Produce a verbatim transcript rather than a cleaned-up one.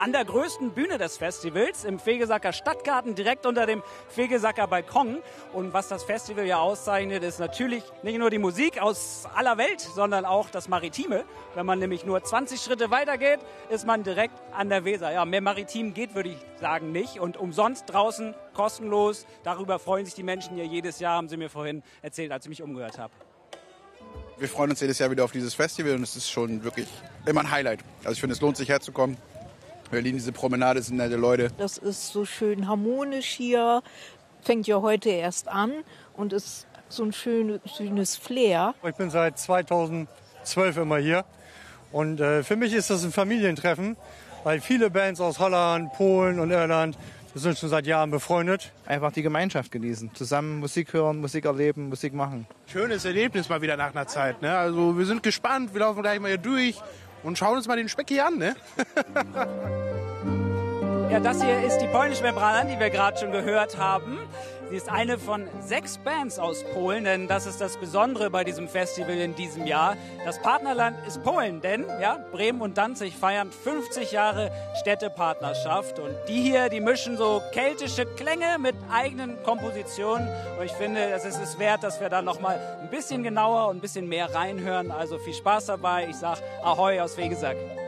an der größten Bühne des Festivals, im Vegesacker Stadtgarten, direkt unter dem Vegesacker Balkon. Und was das Festival ja auszeichnet, ist natürlich nicht nur die Musik aus aller Welt, sondern auch das Maritime. Wenn man nämlich nur zwanzig Schritte weitergeht, ist man direkt an der Weser. Ja, mehr maritim geht, würde ich sagen, nicht. Und umsonst draußen, kostenlos. Darüber freuen sich die Menschen hier jedes Jahr, haben sie mir vorhin erzählt, als ich mich umgehört habe. Wir freuen uns jedes Jahr wieder auf dieses Festival und es ist schon wirklich immer ein Highlight. Also ich finde, es lohnt sich herzukommen. Wir lieben diese Promenade, sind nette Leute. Das ist so schön harmonisch hier. Fängt ja heute erst an und ist so ein schön, schönes Flair. Ich bin seit zweitausendzwölf immer hier und äh, für mich ist das ein Familientreffen, weil viele Bands aus Holland, Polen und Irland sind schon seit Jahren befreundet. Einfach die Gemeinschaft genießen, zusammen Musik hören, Musik erleben, Musik machen. Schönes Erlebnis mal wieder nach einer Zeit. Ne? Also wir sind gespannt, wir laufen gleich mal hier durch und schauen uns mal den Speck hier an. Ne? Ja, das hier ist die polnische Membrana, die wir gerade schon gehört haben. Sie ist eine von sechs Bands aus Polen, denn das ist das Besondere bei diesem Festival in diesem Jahr. Das Partnerland ist Polen, denn ja, Bremen und Danzig feiern fünfzig Jahre Städtepartnerschaft. Und die hier, die mischen so keltische Klänge mit eigenen Kompositionen. Und ich finde, es ist es wert, dass wir da nochmal ein bisschen genauer und ein bisschen mehr reinhören. Also viel Spaß dabei. Ich sag Ahoi aus Vegesack.